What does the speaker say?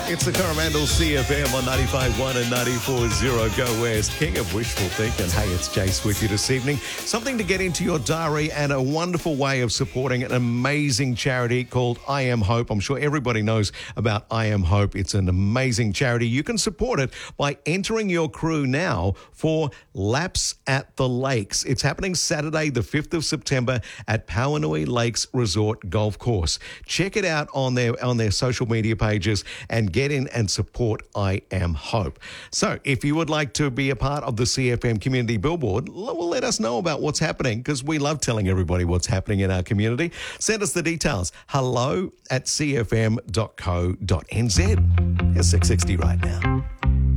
It's the Coromandel CFM on 95.1 and 94.0 Go West. King of wishful thinking. Hey, it's Jace with you this evening. Something to get into your diary and a wonderful way of supporting an amazing charity called I Am Hope. I'm sure everybody knows about I Am Hope. It's an amazing charity. You can support it by entering your crew now for Laps at the Lakes. It's happening Saturday, the 5th of September at Pauanui Lakes Resort Golf Course. Check it out on their social media pages and get in and support I Am Hope. So if you would like to be a part of the CFM Community Billboard, well, let us know about what's happening because we love telling everybody what's happening in our community. Send us the details. hello@cfm.co.nz. It's 6:60 right now.